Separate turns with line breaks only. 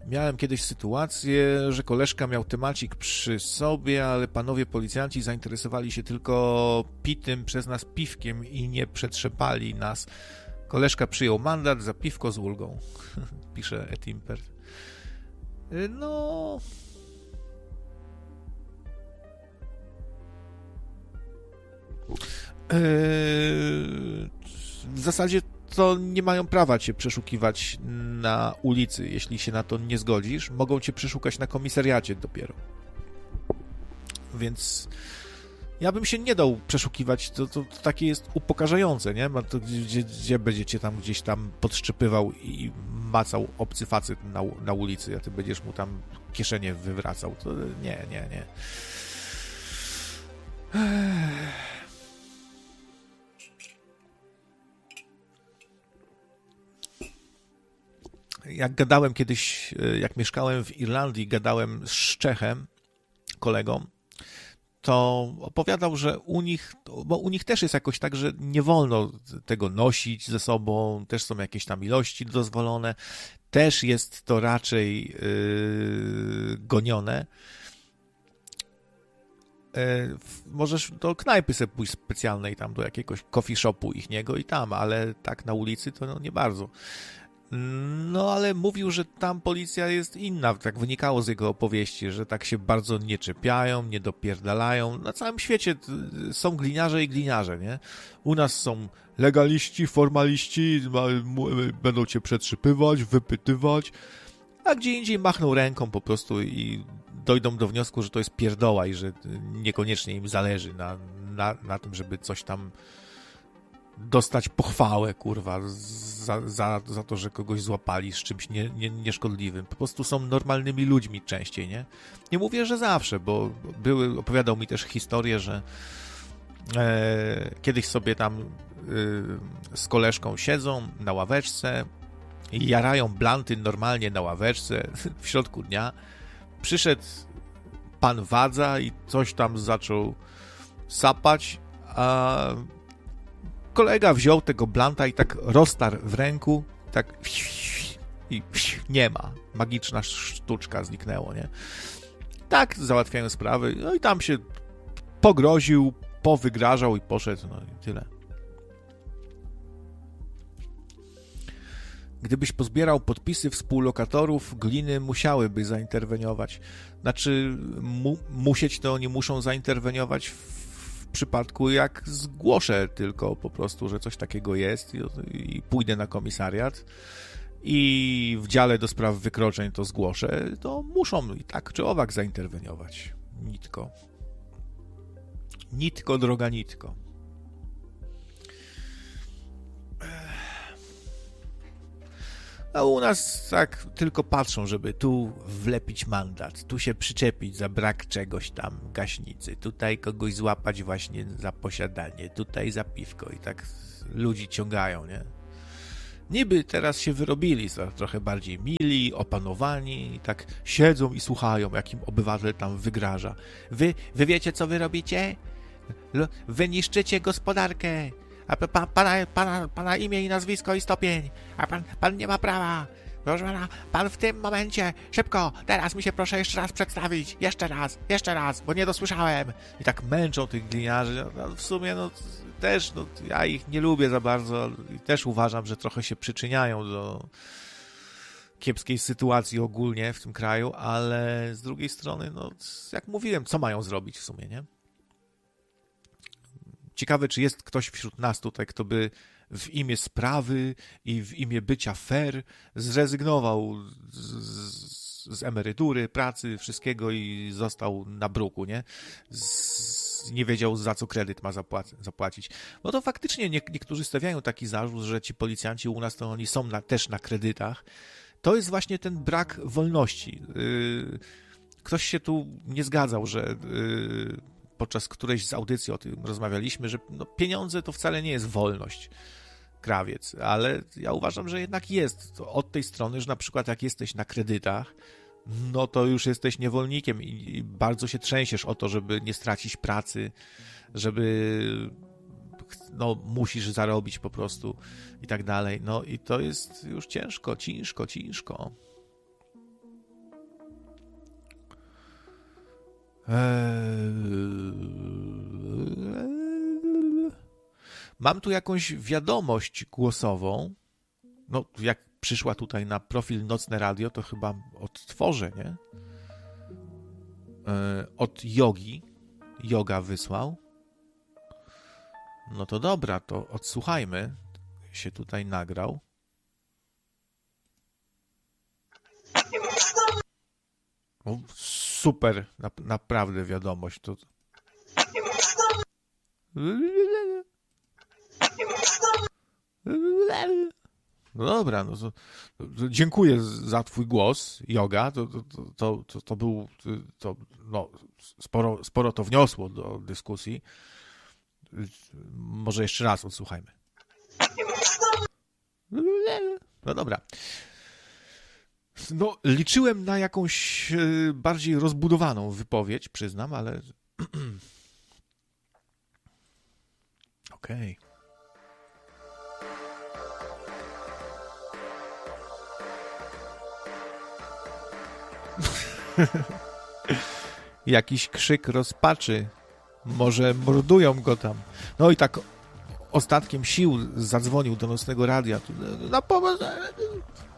Miałem kiedyś sytuację, że koleżka miał temacik przy sobie, ale panowie policjanci zainteresowali się tylko pitym przez nas piwkiem i nie przetrzepali nas. Koleżka przyjął mandat za piwko z ulgą, pisze Etimper. No... W zasadzie to nie mają prawa cię przeszukiwać na ulicy, jeśli się na to nie zgodzisz. Mogą cię przeszukać na komisariacie dopiero. Więc ja bym się nie dał przeszukiwać, to takie jest upokarzające, nie? To gdzie będzie cię tam gdzieś tam podszczypywał i macał obcy facet na ulicy, a ty będziesz mu tam kieszenie wywracał. To nie. Jak gadałem kiedyś, jak mieszkałem w Irlandii, gadałem z Czechem, kolegą, to opowiadał, że bo u nich też jest jakoś tak, że nie wolno tego nosić ze sobą, też są jakieś tam ilości dozwolone, też jest to raczej gonione. Możesz do knajpy sobie pójść specjalnej, tam do jakiegoś coffee shopu ichniego i tam, ale tak na ulicy to nie bardzo. No, ale mówił, że tam policja jest inna, tak wynikało z jego opowieści, że tak się bardzo nie czepiają, nie dopierdalają. Na całym świecie są gliniarze i gliniarze, nie? U nas są legaliści, formaliści, będą cię przetrzypywać, wypytywać, a gdzie indziej machną ręką po prostu i dojdą do wniosku, że to jest pierdoła i że niekoniecznie im zależy na tym, żeby coś tam dostać pochwałę, kurwa, za to, że kogoś złapali z czymś nieszkodliwym. Po prostu są normalnymi ludźmi częściej, nie? Nie mówię, że zawsze, bo opowiadał mi też historię, że kiedyś sobie tam z koleżką siedzą na ławeczce i jarają blanty normalnie na ławeczce w środku dnia. Przyszedł pan Wadza i coś tam zaczął sapać, a kolega wziął tego blanta i tak roztarł w ręku, tak i nie ma. Magiczna sztuczka zniknęło, nie? Tak załatwiają sprawy. No i tam się pogroził, powygrażał i poszedł, no i tyle. Gdybyś pozbierał podpisy współlokatorów, gliny musiałyby zainterweniować. Znaczy, musieć to oni muszą zainterweniować w przypadku, jak zgłoszę tylko po prostu, że coś takiego jest i pójdę na komisariat i w dziale do spraw wykroczeń to zgłoszę, to muszą i tak czy owak zainterweniować. Nitko, droga nitko. A u nas tak tylko patrzą, żeby tu wlepić mandat, tu się przyczepić za brak czegoś tam, gaśnicy, tutaj kogoś złapać właśnie za posiadanie, tutaj za piwko i tak ludzi ciągają, nie? Niby teraz się wyrobili, trochę bardziej mili, opanowani i tak siedzą i słuchają, jak im obywatel tam wygraża. Wy wiecie, co wy robicie? Wy niszczycie gospodarkę. A pana imię i nazwisko i stopień. A pan nie ma prawa. Proszę pana, pan w tym momencie, szybko, teraz mi się proszę jeszcze raz przedstawić. Jeszcze raz, bo nie dosłyszałem. I tak męczą tych gliniarzy. No, w sumie, też, ja ich nie lubię za bardzo i też uważam, że trochę się przyczyniają do kiepskiej sytuacji ogólnie w tym kraju, ale z drugiej strony, jak mówiłem, co mają zrobić w sumie, nie? Ciekawe, czy jest ktoś wśród nas tutaj, kto by w imię sprawy i w imię bycia fair zrezygnował z emerytury, pracy, wszystkiego i został na bruku, nie? Nie wiedział, za co kredyt ma zapłacić. No to faktycznie niektórzy stawiają taki zarzut, że ci policjanci u nas to oni są też na kredytach. To jest właśnie ten brak wolności. Ktoś się tu nie zgadzał, że podczas którejś z audycji o tym rozmawialiśmy, że pieniądze to wcale nie jest wolność, krawiec, ale ja uważam, że jednak jest to od tej strony, że na przykład jak jesteś na kredytach, no to już jesteś niewolnikiem i bardzo się trzęsiesz o to, żeby nie stracić pracy, żeby musisz zarobić po prostu i tak dalej. No i to jest już ciężko. Mam tu jakąś wiadomość głosową. No, jak przyszła tutaj na profil Nocne Radio, to chyba odtworzę, nie? Od Jogi. Joga wysłał. No to dobra, to odsłuchajmy. Się tutaj nagrał. O, super, naprawdę wiadomość. To... No dobra, no to dziękuję za twój głos, Joga. To był, no, sporo to wniosło do dyskusji. Może jeszcze raz odsłuchajmy. No dobra. No, liczyłem na jakąś bardziej rozbudowaną wypowiedź, przyznam, ale... Okej. Jakiś krzyk rozpaczy. Może mordują go tam. No i tak ostatkiem sił zadzwonił do Nocnego Radia. Na pomoc.